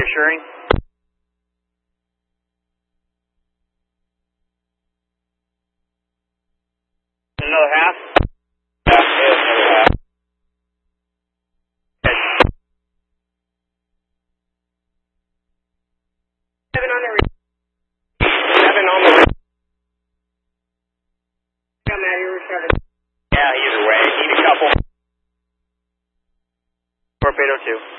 reassuring. Another half? Yeah, another half. Seven on the radio. 7 on the radio. Got Matt, you were 7. Yeah, either way. Need a couple. Torpedo 2.